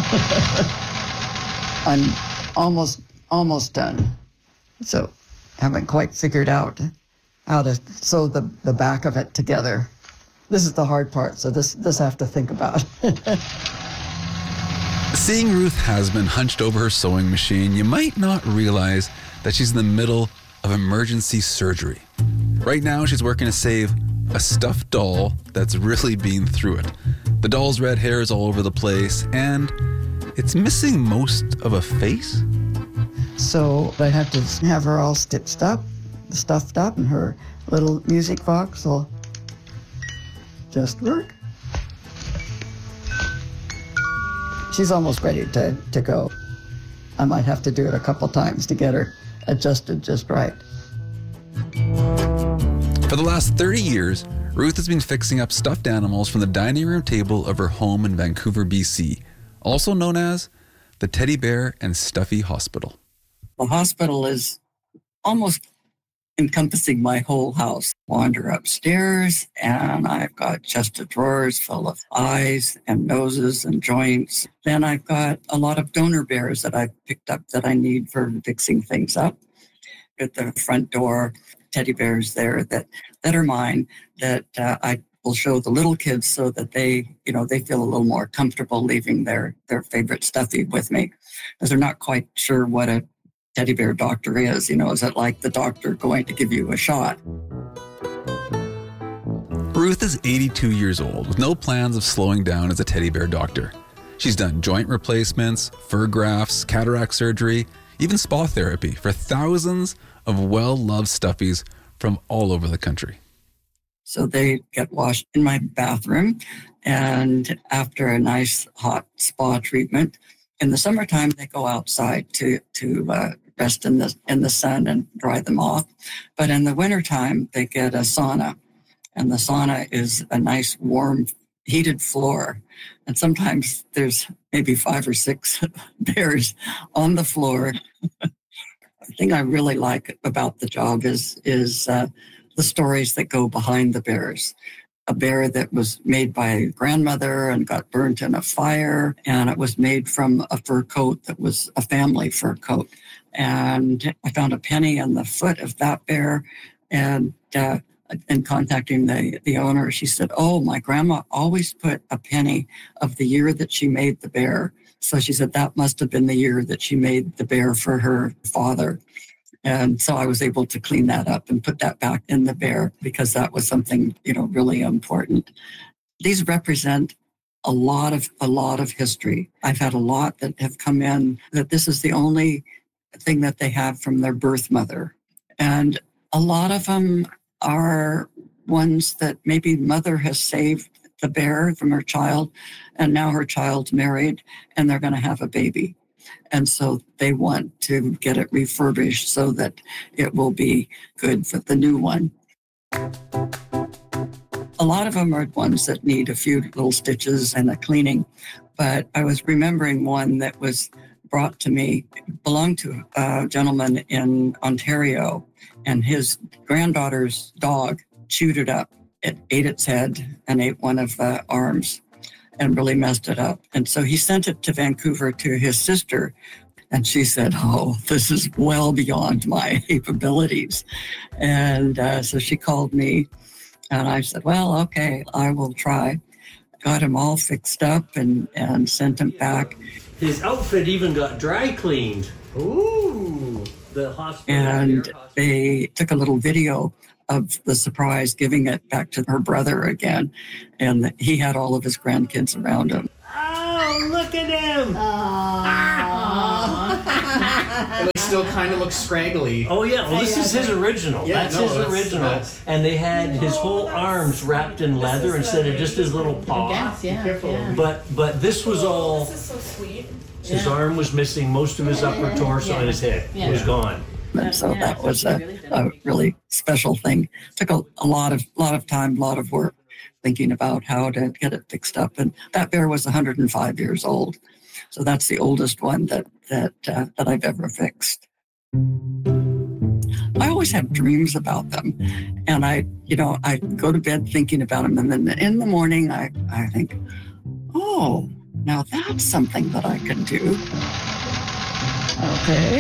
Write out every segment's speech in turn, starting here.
I'm almost done. So haven't quite figured out how to sew the back of it together. This is the hard part, so this I have to think about. Seeing Ruth Hasman hunched over her sewing machine, you might not realize that she's in the middle of emergency surgery. Right now, she's working to save a stuffed doll that's really been through it. The doll's red hair is all over the place, and it's missing most of a face. So I have to have her all stitched up, stuffed up, and her little music box will just work. She's almost ready to go. I might have to do it a couple times to get her adjusted just right. For the last 30 years, Ruth has been fixing up stuffed animals from the dining room table of her home in Vancouver, BC, also known as the Teddy Bear and Stuffy Hospital. The hospital is almost encompassing my whole house. Wander upstairs, and I've got chest of drawers full of eyes and noses and joints. Then I've got a lot of donor bears that I've picked up that I need for fixing things up. At the front door, teddy bears there that are mine, that I will show the little kids so that they feel a little more comfortable leaving their favorite stuffy with me, because they're not quite sure what a teddy bear doctor is. Is it like the doctor going to give you a shot? Ruth is 82 years old with no plans of slowing down as a teddy bear doctor. She's done joint replacements, fur grafts, cataract surgery, even spa therapy for thousands of well-loved stuffies from all over the country. So they get washed in my bathroom, and after a nice hot spa treatment, in the summertime they go outside to rest in the sun and dry them off. But in the wintertime, they get a sauna. And the sauna is a nice, warm, heated floor. And sometimes there's maybe 5 or 6 bears on the floor. The thing I really like about the job is the stories that go behind the bears. A bear that was made by a grandmother and got burnt in a fire, and it was made from a fur coat that was a family fur coat. And I found a penny on the foot of that bear, and in contacting the owner, she said, "Oh, my grandma always put a penny of the year that she made the bear." So she said that must have been the year that she made the bear for her father. And so I was able to clean that up and put that back in the bear, because that was something, really important. These represent a lot of history. I've had a lot that have come in that this is the only thing that they have from their birth mother. And a lot of them are ones that maybe mother has saved the bear from her child, and now her child's married and they're going to have a baby. And so they want to get it refurbished so that it will be good for the new one. A lot of them are ones that need a few little stitches and a cleaning. But I was remembering one that was brought to me, belonged to a gentleman in Ontario, and his granddaughter's dog chewed it up. It ate its head and ate one of the arms and really messed it up. And so he sent it to Vancouver to his sister. And she said, "Oh, this is well beyond my capabilities." And so she called me, and I said, "Well, okay, I will try." Got him all fixed up and sent him back. His outfit even got dry cleaned. Ooh, the hospital. And they took a little video of the surprise, giving it back to her brother again. And he had all of his grandkids around him. Oh, look at him! And they still kind of look scraggly. Oh, yeah. Well, this is his original. Yeah, that's his original. That's... And they had his whole arms wrapped in leather instead of just his little paw. Yes, yeah. But this was all... This is so sweet. His arm was missing, most of his upper torso and his head was gone. And so that was a really special thing. Took a lot of time, a lot of work thinking about how to get it fixed up. And that bear was 105 years old. So that's the oldest one that I've ever fixed. I always have dreams about them. And I go to bed thinking about them. And then in the morning, I think, oh, now that's something that I can do. Okay.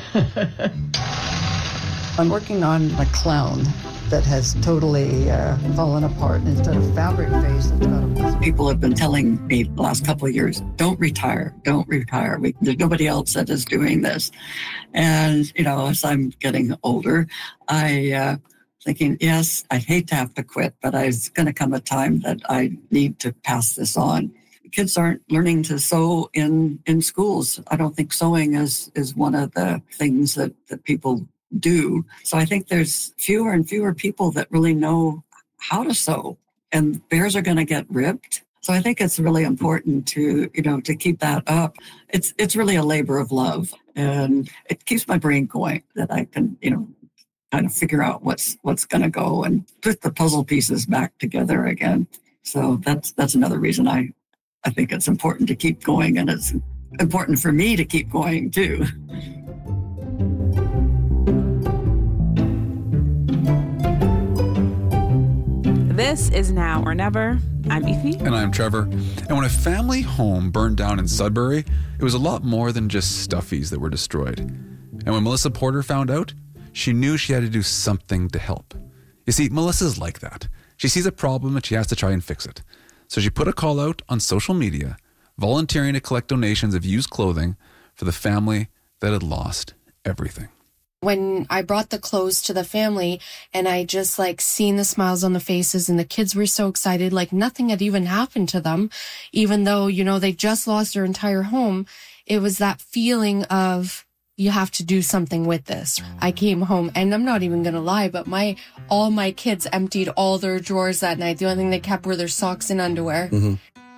I'm working on a clown that has totally fallen apart. Instead of fabric face, it's got a... People have been telling me the last couple of years, don't retire. There's nobody else that is doing this. And, as I'm getting older, thinking, yes, I hate to have to quit, but there's going to come a time that I need to pass this on. Kids aren't learning to sew in schools. I don't think sewing is one of the things that people do. So I think there's fewer and fewer people that really know how to sew, and bears are going to get ripped. So I think it's really important to keep that up. It's really a labor of love, and it keeps my brain going that I can, kind of figure out what's going to go and put the puzzle pieces back together again. So that's another reason I think it's important to keep going, and it's important for me to keep going too. This is Now or Never. I'm Ify. And I'm Trevor. And when a family home burned down in Sudbury, it was a lot more than just stuffies that were destroyed. And when Melissa Porter found out, she knew she had to do something to help. You see, Melissa's like that. She sees a problem and she has to try and fix it. So she put a call out on social media, volunteering to collect donations of used clothing for the family that had lost everything. When I brought the clothes to the family and I just seen the smiles on the faces, and the kids were so excited, like nothing had even happened to them, even though, they just lost their entire home. It was that feeling of, you have to do something with this. I came home, and I'm not even going to lie, but all my kids emptied all their drawers that night. The only thing they kept were their socks and underwear. Mm-hmm.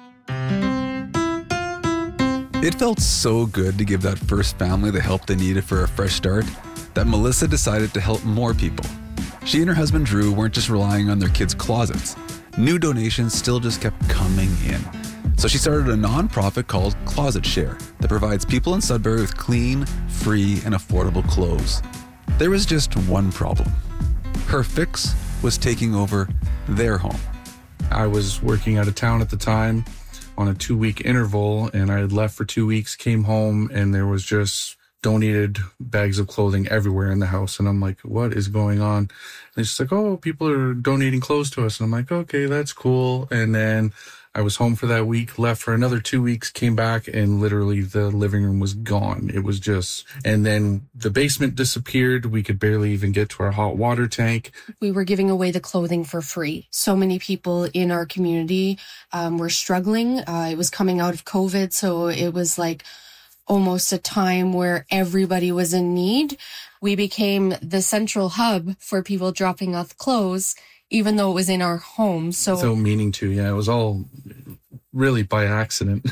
It felt so good to give that first family the help they needed for a fresh start that Melissa decided to help more people. She and her husband Drew weren't just relying on their kids' closets. New donations still just kept coming in. So she started a nonprofit called Closet Share that provides people in Sudbury with clean, free, and affordable clothes. There was just one problem. Her fix was taking over their home. I was working out of town at the time on a 2-week interval, and I had left for 2 weeks, came home, and there was just donated bags of clothing everywhere in the house. And I'm like, what is going on? And it's just like, oh, people are donating clothes to us. And I'm like, okay, that's cool. And then I was home for that week, left for another 2 weeks, came back, and literally the living room was gone. It was just, and then the basement disappeared. We could barely even get to our hot water tank. We were giving away the clothing for free. So many people in our community were struggling. It was coming out of COVID, so it was almost a time where everybody was in need. We became the central hub for people dropping off clothes, even though it was in our home. So meaning to, yeah, it was all really by accident.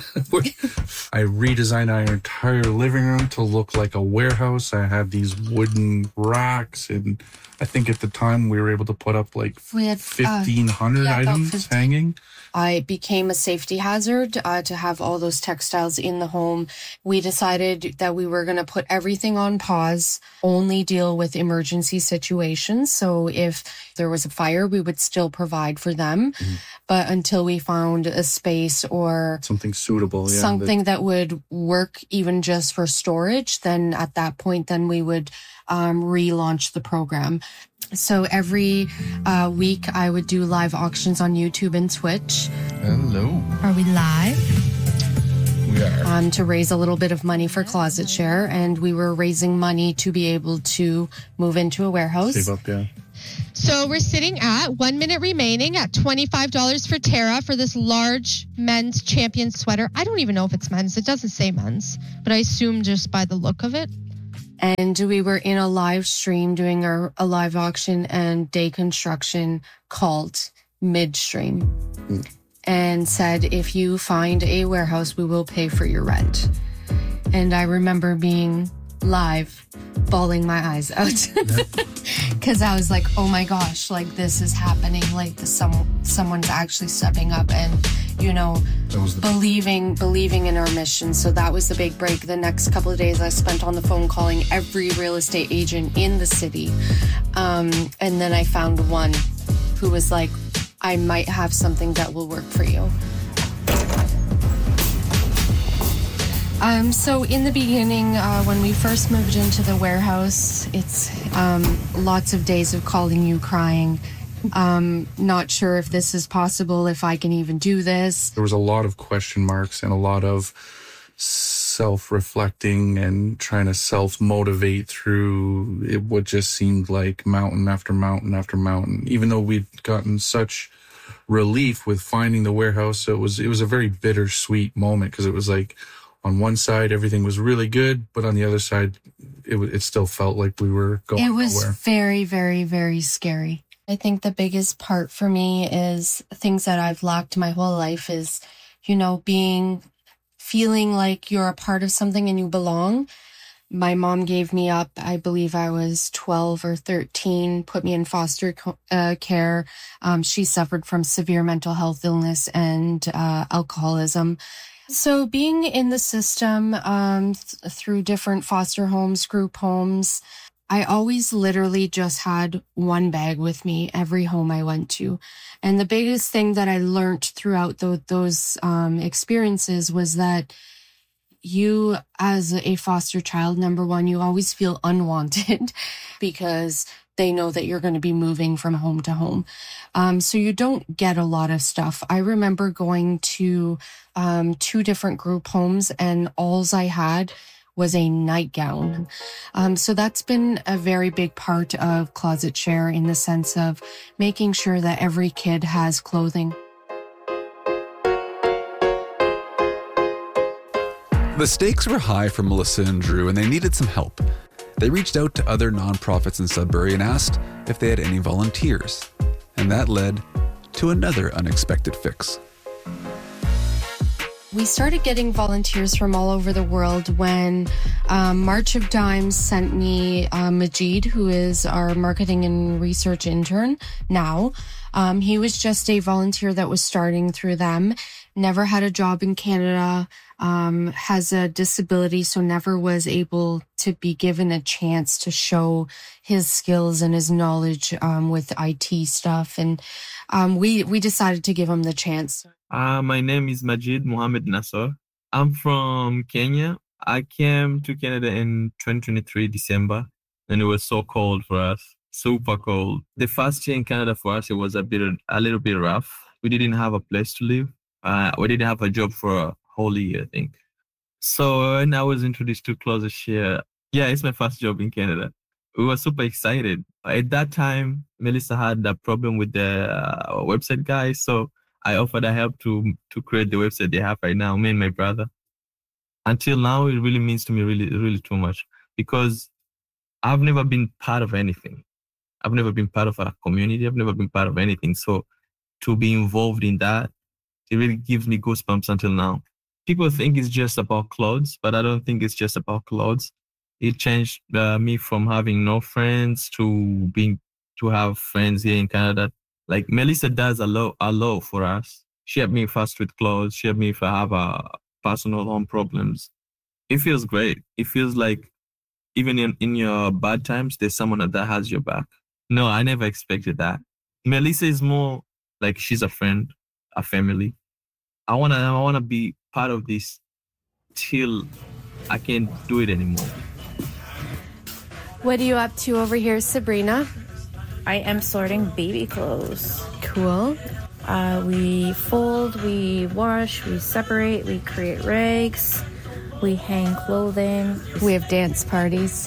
I redesigned our entire living room to look like a warehouse. I had these wooden racks, and I think at the time we were able to put up we had 1,500 items hanging. I became a safety hazard to have all those textiles in the home. We decided that we were going to put everything on pause, only deal with emergency situations. So if there was a fire, we would still provide for them. Mm-hmm. But until we found a space or something suitable, something that would work even just for storage, then at that point, then we would relaunch the program. So every week I would do live auctions on YouTube and Twitch. Hello. Are we live? We are. To raise a little bit of money for Closet Share, and we were raising money to be able to move into a warehouse. Save up, yeah. So we're sitting at 1 minute remaining at $25 for Tara for this large men's champion sweater. I don't even know if it's men's. It doesn't say men's, but I assume just by the look of it. And we were in a live stream doing a live auction and day construction called Midstream, and said, if you find a warehouse, we will pay for your rent. And I remember being live, bawling my eyes out because I was like, oh my gosh, this is happening. Someone's actually stepping up and, believing in our mission. So that was the big break. The next couple of days I spent on the phone calling every real estate agent in the city. And then I found one who was like, I might have something that will work for you. So in the beginning, when we first moved into the warehouse, it's lots of days of calling you crying. Not sure if this is possible, if I can even do this. There was a lot of question marks and a lot of self-reflecting and trying to self-motivate through what just seemed like mountain after mountain after mountain. Even though we'd gotten such relief with finding the warehouse, it was a very bittersweet moment, because it was like, on one side, everything was really good, but on the other side, it still felt like we were going nowhere. It was very, very, very scary. I think the biggest part for me is things that I've lacked my whole life is, feeling like you're a part of something and you belong. My mom gave me up. I believe I was 12 or 13, put me in foster care. She suffered from severe mental health illness and alcoholism. So being in the system through different foster homes, group homes, I always literally just had one bag with me every home I went to. And the biggest thing that I learned throughout those experiences was that you, as a foster child, number one, you always feel unwanted because they know that you're going to be moving from home to home. So you don't get a lot of stuff. I remember going to 2 different group homes, and alls I had was a nightgown. So that's been a very big part of Closet Share, in the sense of making sure that every kid has clothing. The stakes were high for Melissa and Drew, and they needed some help. They reached out to other nonprofits in Sudbury and asked if they had any volunteers. And that led to another unexpected fix. We started getting volunteers from all over the world when March of Dimes sent me Majid, who is our marketing and research intern now. He was just a volunteer that was starting through them, never had a job in Canada, has a disability, so never was able to be given a chance to show his skills and his knowledge with IT stuff. And we decided to give him the chance. My name is Majid Mohammed Nassar. I'm from Kenya. I came to Canada in 2023, December, and it was so cold for us, super cold. The first year in Canada for us, it was a little bit rough. We didn't have a place to live. We didn't have a job for a whole year, I think. So when I was introduced to Closet Share, it's my first job in Canada. We were super excited. At that time, Melissa had a problem with the website guys, so I offered her help to create the website they have right now, me and my brother. Until now, it really means to me really, really too much, because I've never been part of anything. I've never been part of a community. I've never been part of anything. So to be involved in that, it really gives me goosebumps until now. People think it's just about clothes, but I don't think it's just about clothes. It changed me from having no friends to have friends here in Canada. Like Melissa does a lot for us. She helped me first with clothes. She helped me if I have personal home problems. It feels great. It feels like even in your bad times, there's someone that has your back. No, I never expected that. Melissa is more like she's a friend, a family. I wanna be part of this till I can't do it anymore. What are you up to over here, Sabrina? I am sorting baby clothes. Cool. We fold, we wash, we separate, we create rags, we hang clothing. We have dance parties.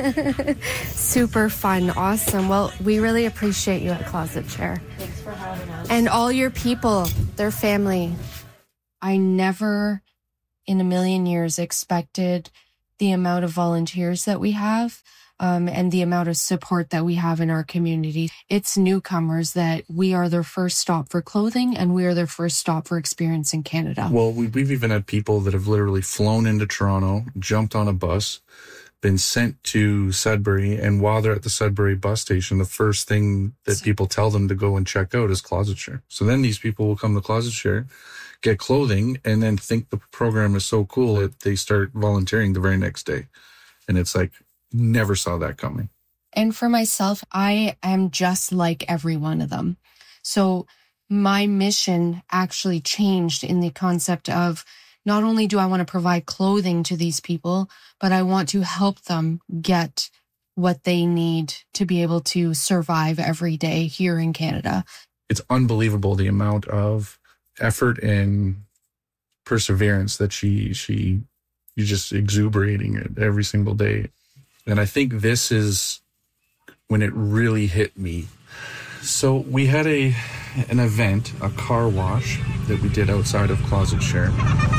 Super fun. Awesome. Well, we really appreciate you at Closet Share. Thanks for having us. And all your people, their family. I never in a million years expected the amount of volunteers that we have. And the amount of support that we have in our community. It's newcomers that we are their first stop for clothing, and we are their first stop for experience in Canada. Well, we've even had people that have literally flown into Toronto, jumped on a bus, been sent to Sudbury, and while they're at the Sudbury bus station, the first thing that people tell them to go and check out is Closet Share. So then these people will come to Closet Share, get clothing, and then think the program is so cool that they start volunteering the very next day. And it's like, never saw that coming. And for myself, I am just like every one of them. So my mission actually changed in the concept of not only do I want to provide clothing to these people, but I want to help them get what they need to be able to survive every day here in Canada. It's unbelievable the amount of effort and perseverance that you're just exuberating it every single day. And I think this is when it really hit me. So we had an event, a car wash that we did outside of Closet Share.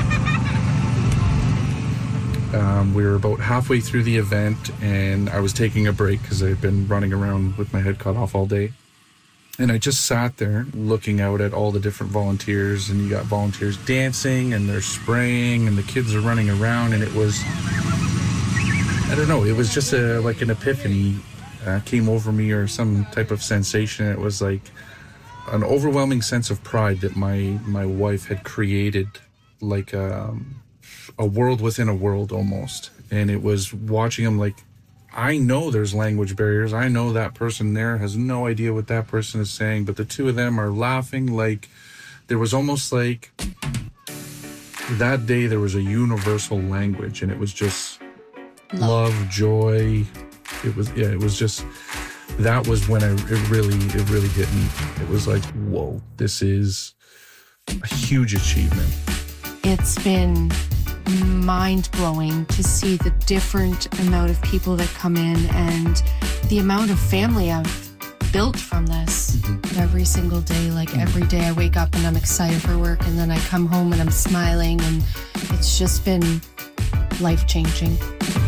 We were about halfway through the event, and I was taking a break because I've been running around with my head cut off all day. And I just sat there looking out at all the different volunteers, and you got volunteers dancing and they're spraying and the kids are running around, and it was, I don't know, it was just like an epiphany came over me, or some type of sensation. It was like an overwhelming sense of pride that my wife had created, like a world within a world almost. And it was watching them, like, I know there's language barriers. I know that person there has no idea what that person is saying, but the two of them are laughing. Like, there was almost like that day there was a universal language, and it was just love, joy. It was just, that was when it really hit me. It was like, whoa, this is a huge achievement. It's been mind-blowing to see the different amount of people that come in and the amount of family I've built from this. Every single day, like every day I wake up and I'm excited for work, and then I come home and I'm smiling, and it's just been life-changing.